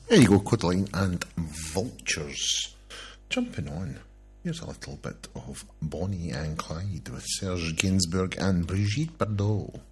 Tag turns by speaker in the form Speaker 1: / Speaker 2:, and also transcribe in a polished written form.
Speaker 1: There you go, Codaline and Vultures. Jumping on, here's a little bit of Bonnie and Clyde with Serge Gainsbourg and Brigitte Bardot.